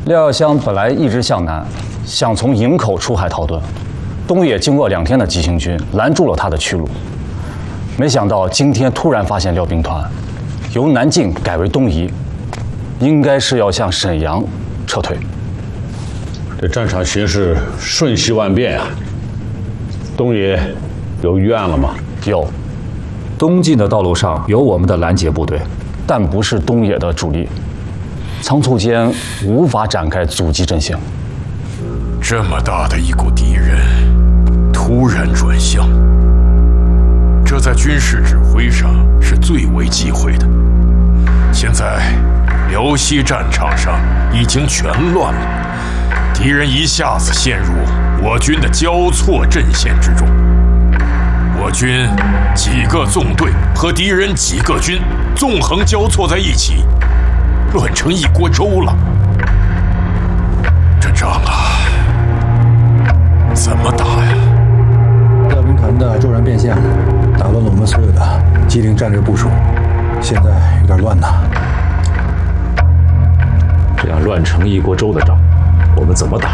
廖耀湘本来一直向南，想从营口出海逃遁，东野经过2天的急行军拦住了他的去路。没想到今天突然发现廖兵团由南进改为东移，应该是要向沈阳撤退。 这战场形势瞬息万变啊！东野有预案了吗？ 有，东进的道路上有我们的拦截部队，但不是东野的主力，仓促间无法展开阻击阵线。 这么大的一股敌人突然转向，这在军事指挥上是最为忌讳的。现在辽西战场上已经全乱了，敌人一下子陷入我军的交错阵线之中，我军几个纵队和敌人几个军纵横交错在一起，乱成一锅粥了。这仗啊，怎么打呀？ 廖兵团的骤然变向，打乱了我们所有的既定战略部署，现在有点乱呐。 这样乱成一锅粥的仗，我们怎么打？